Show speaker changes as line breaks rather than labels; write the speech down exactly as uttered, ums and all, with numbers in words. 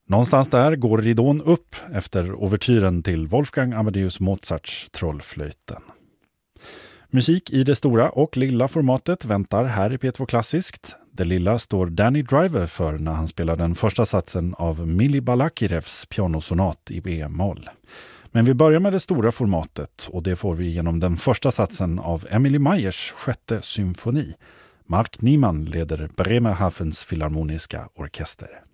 Någonstans där går ridån upp efter ouvertyren till Wolfgang Amadeus Mozarts Trollflöjten. Musik i det stora och lilla formatet väntar här i P två Klassiskt. Det lilla står Danny Driver för när han spelar den första satsen av Mili Balakirevs pianosonat i B-moll. Men vi börjar med det stora formatet och det får vi genom den första satsen av Emily Meyers sjätte symfoni. Mark Niemann leder Bremerhavens filharmoniska orkester.